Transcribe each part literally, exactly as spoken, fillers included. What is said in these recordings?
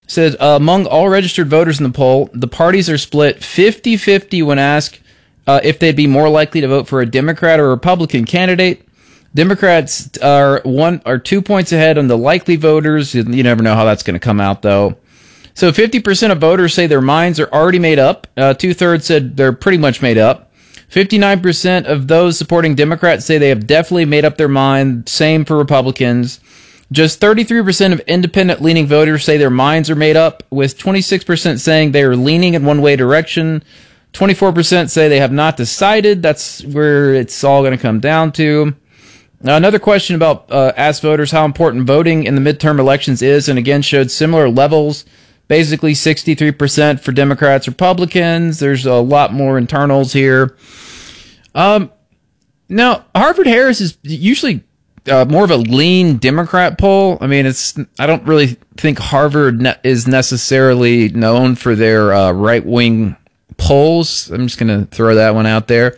Said uh, among all registered voters in the poll, the parties are split fifty-fifty when asked uh, if they'd be more likely to vote for a Democrat or a Republican candidate. Democrats are one or two points ahead on the likely voters. You never know how that's going to come out, though. So fifty percent of voters say their minds are already made up. Uh, two-thirds said they're pretty much made up. fifty-nine percent of those supporting Democrats say they have definitely made up their mind. Same for Republicans. Just thirty-three percent of independent-leaning voters say their minds are made up, with twenty-six percent saying they are leaning in one way direction. twenty-four percent say they have not decided. That's where it's all going to come down to. Now, another question about uh, asked voters how important voting in the midterm elections is, and again showed similar levels. Basically, sixty-three percent for Democrats, Republicans. There's a lot more internals here. Um, now, Harvard-Harris is usually Uh, more of a lean Democrat poll. I mean, it's. I don't really think Harvard ne- is necessarily known for their uh, right-wing polls. I'm just going to throw that one out there.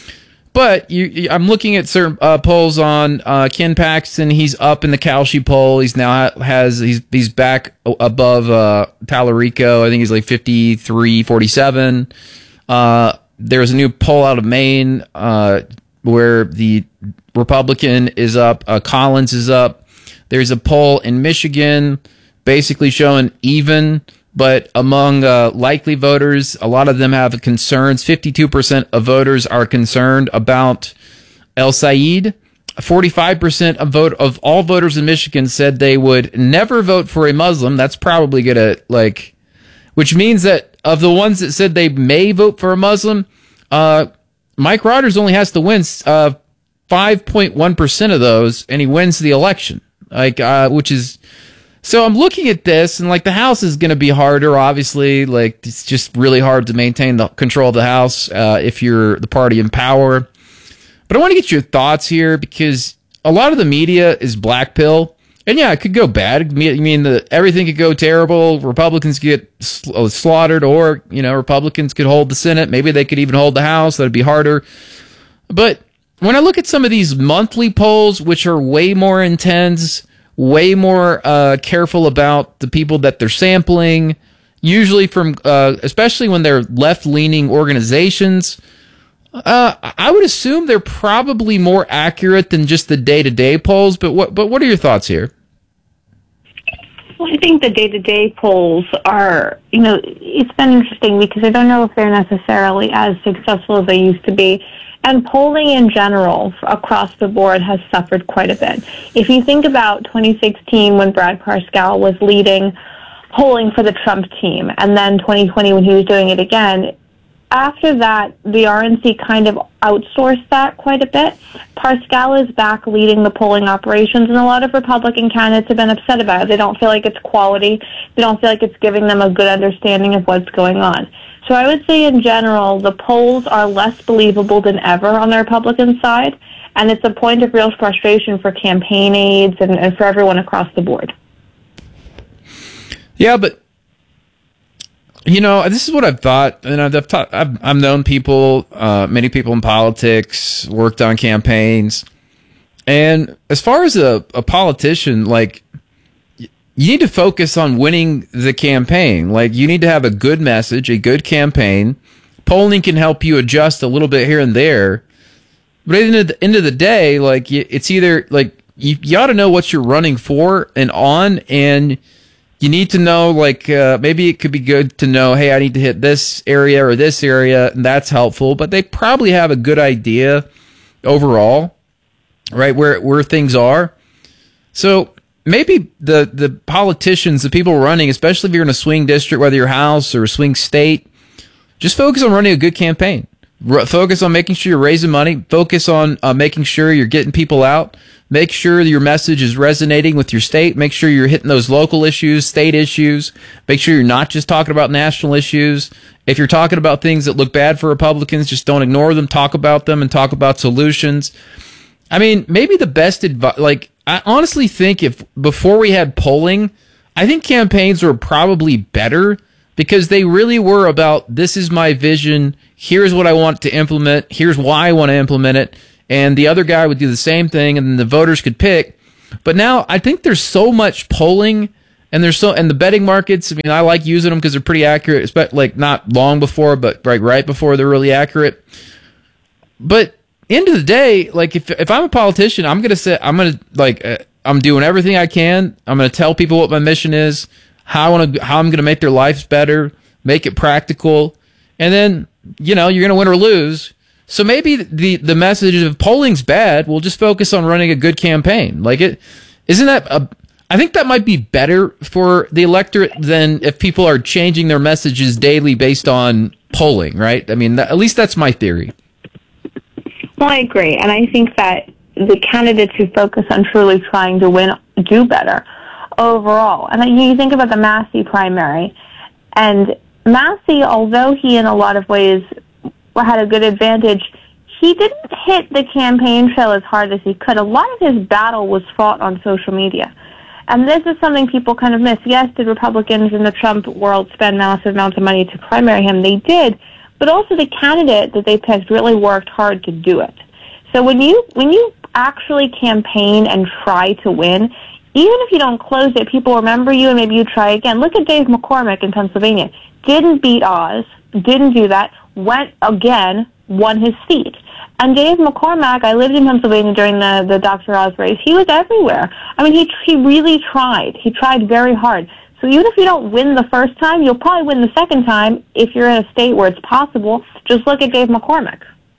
But you, you, I'm looking at certain uh, polls on uh, Ken Paxton. He's up in the Kalshi poll. He's now has he's he's back above uh, Tallarico. I think he's like fifty-three forty-seven. Uh, there's a new poll out of Maine uh, where the Republican is up. Uh, Collins is up. There's a poll in Michigan basically showing even, but among uh, likely voters, a lot of them have concerns. fifty-two percent of voters are concerned about El Sayed. forty-five percent of vote of all voters in Michigan said they would never vote for a Muslim. That's probably going to, like, which means that of the ones that said they may vote for a Muslim, uh, Mike Rogers only has to win uh, five point one percent of those, and he wins the election. Like, uh, which is, so I'm looking at this, and like the House is going to be harder, obviously. Like, it's just really hard to maintain the control of the House uh, if you're the party in power. But I want to get your thoughts here, because a lot of the media is black pill. And yeah, it could go bad. I mean, the, everything could go terrible. Republicans get sl- slaughtered, or, you know, Republicans could hold the Senate. Maybe they could even hold the House. That'd be harder. But when I look at some of these monthly polls, which are way more intense, way more uh, careful about the people that they're sampling, usually from, uh, especially when they're left-leaning organizations, uh, I would assume they're probably more accurate than just the day-to-day polls. But what, but what are your thoughts here? Well, I think the day-to-day polls are, you know, it's been interesting because I don't know if they're necessarily as successful as they used to be. And polling in general across the board has suffered quite a bit. If you think about twenty sixteen when Brad Parscale was leading polling for the Trump team, and then twenty twenty when he was doing it again, after that, the R N C kind of outsourced that quite a bit. Parscale is back leading the polling operations, and a lot of Republican candidates have been upset about it. They don't feel like it's quality. They don't feel like it's giving them a good understanding of what's going on. So I would say in general, the polls are less believable than ever on the Republican side, and it's a point of real frustration for campaign aides and, and for everyone across the board. Yeah, but you know, this is what I've thought, and I've taught, I've, I've known people, uh, many people in politics, worked on campaigns, and as far as a, a politician, like, you need to focus on winning the campaign. Like, you need to have a good message, a good campaign. Polling can help you adjust a little bit here and there, but at the end of the day, like, it's either, like, you, you ought to know what you're running for and on, and you need to know, like, uh, maybe it could be good to know, hey, I need to hit this area or this area, and that's helpful. But they probably have a good idea overall, right, where where things are. So maybe the, the politicians, the people running, especially if you're in a swing district, whether you're House or a swing state, just focus on running a good campaign. R- focus on making sure you're raising money. Focus on uh, making sure you're getting people out. Make sure your message is resonating with your state. Make sure you're hitting those local issues, state issues. Make sure you're not just talking about national issues. If you're talking about things that look bad for Republicans, just don't ignore them. Talk about them and talk about solutions. I mean, maybe the best advice, like, I honestly think if before we had polling, I think campaigns were probably better because they really were about, this is my vision, here's what I want to implement, here's why I want to implement it. And the other guy would do the same thing, and then the voters could pick. But now I think there's so much polling And there's so and the betting markets. I mean, I like using them because they're pretty accurate. Especially like not long before, but like right before they're really accurate. But end of the day, like if if I'm a politician, I'm gonna say I'm gonna like uh, I'm doing everything I can. I'm gonna tell people what my mission is, how I want to, how I'm gonna make their lives better, make it practical, and then you know you're gonna win or lose. So maybe the the message of polling's bad. We'll just focus on running a good campaign. Like it, isn't that a? I think that might be better for the electorate than if people are changing their messages daily based on polling, right? I mean, that, at least that's my theory. Well, I agree, and I think that the candidates who focus on truly trying to win do better overall. And then you think about the Massey primary, and Massey, although he in a lot of ways had a good advantage, he didn't hit the campaign trail as hard as he could. A lot of his battle was fought on social media. And this is something people kind of miss. Yes, did Republicans in the Trump world spend massive amounts of money to primary him? They did. But also the candidate that they picked really worked hard to do it. So when you when you actually campaign and try to win, even if you don't close it, people remember you and maybe you try again. Look at Dave McCormick in Pennsylvania. Didn't beat Oz, didn't do that, went again, won his seat. And Dave McCormack, I lived in Pennsylvania during the, the Doctor Oz race. He was everywhere. I mean, he he really tried. He tried very hard. So even if you don't win the first time, you'll probably win the second time if you're in a state where it's possible. Just look at Dave McCormick.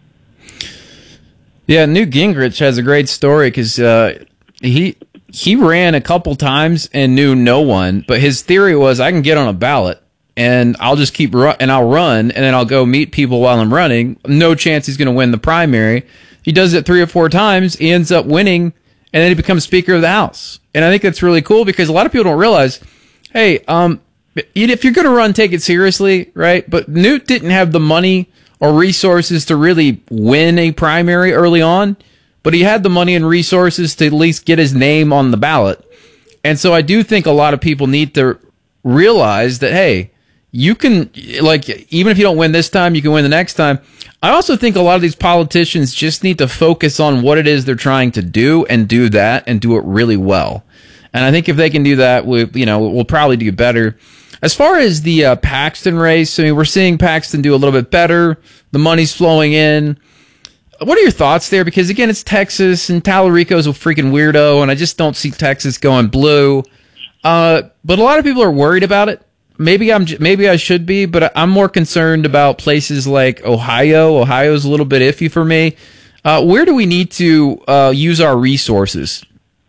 Yeah, Newt Gingrich has a great story because uh, he he ran a couple times and knew no one. But his theory was, I can get on a ballot and I'll just keep ru- and I'll run and then I'll go meet people while I'm running. No chance he's going to win the primary. He does it three or four times. He ends up winning, and then he becomes Speaker of the House. And I think that's really cool because a lot of people don't realize, hey, um, if you're going to run, take it seriously, right? But Newt didn't have the money or resources to really win a primary early on, but he had the money and resources to at least get his name on the ballot. And so I do think a lot of people need to realize that, hey, you can, like, even if you don't win this time, you can win the next time. I also think a lot of these politicians just need to focus on what it is they're trying to do and do that and do it really well. And I think if they can do that, we, you know, we'll probably do better. As far as the uh, Paxton race, I mean, we're seeing Paxton do a little bit better. The money's flowing in. What are your thoughts there? Because, again, it's Texas, and Tallarico's a freaking weirdo, and I just don't see Texas going blue. Uh, but a lot of people are worried about it. Maybe I'm, maybe I should be, but I'm more concerned about places like Ohio. Ohio's a little bit iffy for me. Uh, where do we need to uh, use our resources?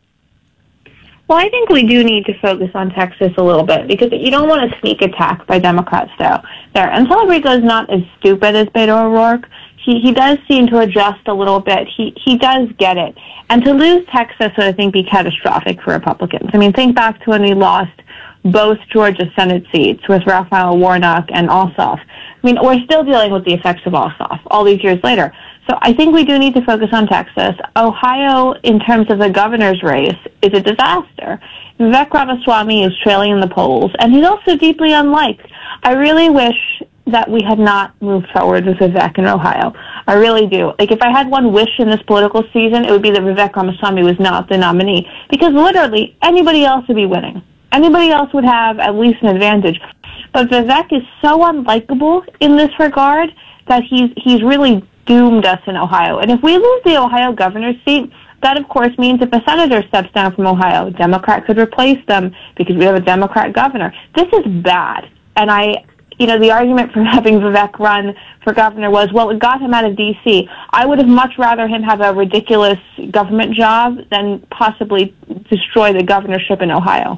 Well, I think we do need to focus on Texas a little bit because you don't want a sneak attack by Democrats there. there. And Tallarico is not as stupid as Beto O'Rourke. He he does seem to adjust a little bit. He he does get it. And to lose Texas would, I think, be catastrophic for Republicans. I mean, think back to when we lost both Georgia Senate seats with Raphael Warnock and Ossoff. I mean, we're still dealing with the effects of Ossoff all these years later. So I think we do need to focus on Texas. Ohio, in terms of the governor's race, is a disaster. Vivek Ramaswamy is trailing in the polls, and he's also deeply unliked. I really wish that we had not moved forward with Vivek in Ohio. I really do. Like, if I had one wish in this political season, it would be that Vivek Ramaswamy was not the nominee, because literally anybody else would be winning. Anybody else would have at least an advantage. But Vivek is so unlikable in this regard that he's he's really doomed us in Ohio. And if we lose the Ohio governor's seat, that of course means if a senator steps down from Ohio, a Democrat could replace them because we have a Democrat governor. This is bad. And I, you know, the argument for having Vivek run for governor was, well, it got him out of D C. I would have much rather him have a ridiculous government job than possibly destroy the governorship in Ohio.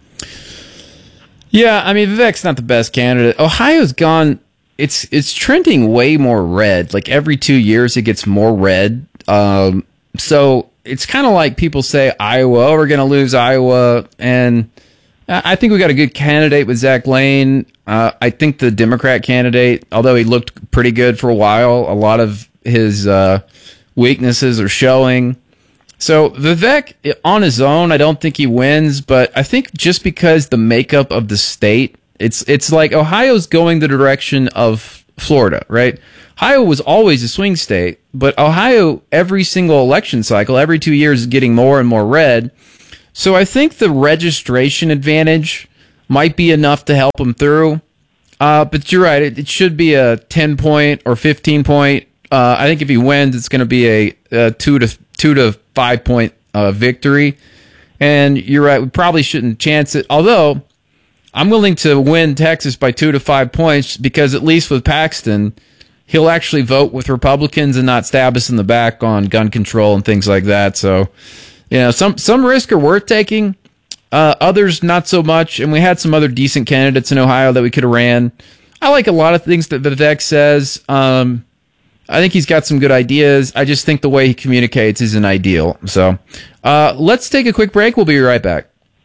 Yeah, I mean, Vivek's not the best candidate. Ohio's gone, it's it's trending way more red. Like every two years it gets more red. Um, so it's kind of like people say Iowa, oh, we're going to lose Iowa. And I think we got a good candidate with Zach Lane. Uh, I think the Democrat candidate, although he looked pretty good for a while, a lot of his uh, weaknesses are showing. So Vivek, on his own, I don't think he wins, but I think just because the makeup of the state, it's it's like Ohio's going the direction of Florida, right? Ohio was always a swing state, but Ohio, every single election cycle, every two years, is getting more and more red. So I think the registration advantage might be enough to help him through. Uh, but you're right. It, it should be a ten point or fifteen point. Uh, I think if he wins, it's going to be a, a two to two to five point uh, victory. And you're right. We probably shouldn't chance it. Although I'm willing to win Texas by two to five points because at least with Paxton, he'll actually vote with Republicans and not stab us in the back on gun control and things like that. So, you know, some some risk are worth taking. Uh, others not so much. And we had some other decent candidates in Ohio that we could have ran. I like a lot of things that Vivek says. Um, I think he's got some good ideas. I just think the way he communicates isn't ideal. So uh, let's take a quick break. We'll be right back.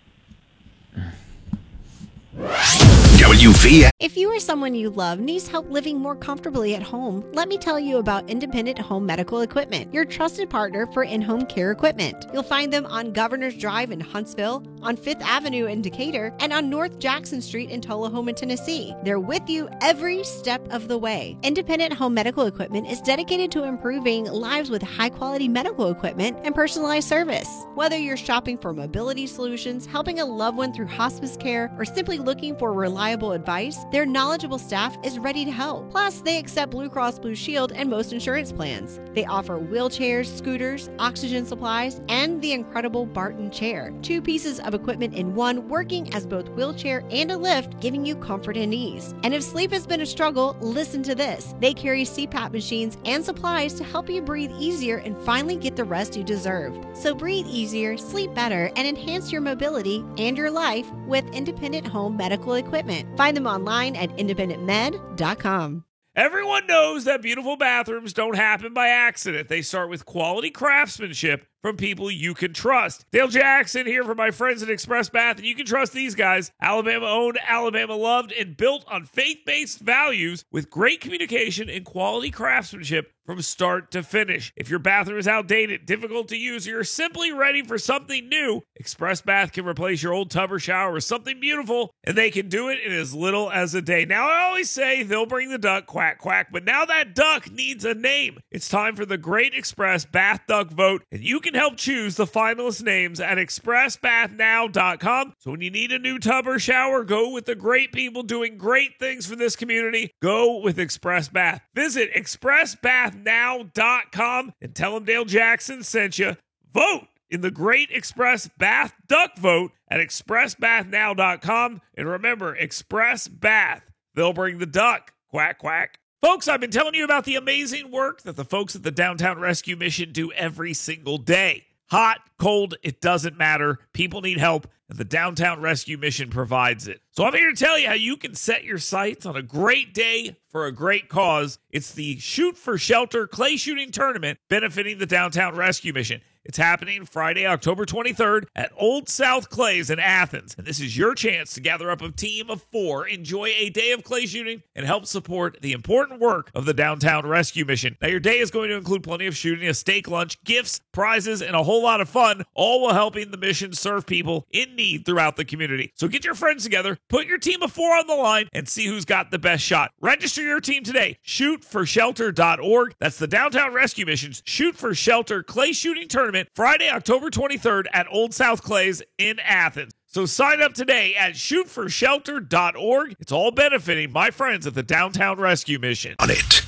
W V. If you or someone you love needs help living more comfortably at home, let me tell you about Independent Home Medical Equipment, your trusted partner for in-home care equipment. You'll find them on Governor's Drive in Huntsville, on Fifth Avenue in Decatur, and on North Jackson Street in Tullahoma, Tennessee. They're with you every step of the way. Independent Home Medical Equipment is dedicated to improving lives with high-quality medical equipment and personalized service. Whether you're shopping for mobility solutions, helping a loved one through hospice care, or simply looking for reliable advice, their knowledgeable staff is ready to help. Plus, they accept Blue Cross Blue Shield and most insurance plans. They offer wheelchairs, scooters, oxygen supplies, and the incredible Barton chair. Two pieces of equipment in one, working as both wheelchair and a lift, giving you comfort and ease. And if sleep has been a struggle, listen to this. They carry C PAP machines and supplies to help you breathe easier and finally get the rest you deserve. So breathe easier, sleep better, and enhance your mobility and your life with Independent Home Medical Equipment. Find them online at independent med dot com. Everyone knows that beautiful bathrooms don't happen by accident. They start with quality craftsmanship from people you can trust. Dale Jackson here for my friends at Express Bath, and you can trust these guys. Alabama owned, Alabama loved, and built on faith-based values with great communication and quality craftsmanship from start to finish. If your bathroom is outdated, difficult to use, or you're simply ready for something new, Express Bath can replace your old tub or shower with something beautiful, and they can do it in as little as a day. Now, I always say they'll bring the duck, quack, quack, but now that duck needs a name. It's time for the Great Express Bath Duck Vote, and you can help choose the finalist names at express bath now dot com. So when you need a new tub or shower, go with the great people doing great things for this community. Go with Express Bath. Visit express bath now dot com and tell them Dale Jackson sent you. Vote in the Great Express Bath Duck Vote at express bath now dot com. And remember, Express Bath, they'll bring the duck. Quack, quack. Folks, I've been telling you about the amazing work that the folks at the Downtown Rescue Mission do every single day. Hot, cold, it doesn't matter. People need help, and the Downtown Rescue Mission provides it. So I'm here to tell you how you can set your sights on a great day for a great cause. It's the Shoot for Shelter Clay Shooting Tournament benefiting the Downtown Rescue Mission. It's happening Friday, October twenty-third at Old South Clays in Athens. And this is your chance to gather up a team of four, enjoy a day of clay shooting, and help support the important work of the Downtown Rescue Mission. Now, your day is going to include plenty of shooting, a steak lunch, gifts, prizes, and a whole lot of fun, all while helping the mission serve people in need throughout the community. So get your friends together, put your team of four on the line, and see who's got the best shot. Register your team today. shoot for shelter dot org. That's the Downtown Rescue Mission's Shoot for Shelter Clay Shooting Tournament, Friday, October twenty-third at Old South Clays in Athens. So sign up today at shoot for shelter dot org. It's all benefiting my friends at the Downtown Rescue Mission. On it.